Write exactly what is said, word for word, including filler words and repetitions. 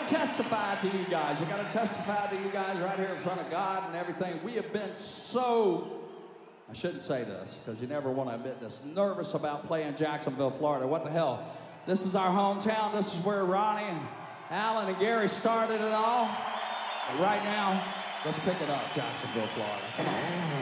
to testify to you guys. We got to testify to you guys right here in front of God and everything. We have been so, I shouldn't say this because you never want to admit this, nervous about playing Jacksonville, Florida. What the hell? This is our hometown. This is where Ronnie and Alan and Gary started it all. And right now, let's pick it up, Jacksonville, Florida. Come on.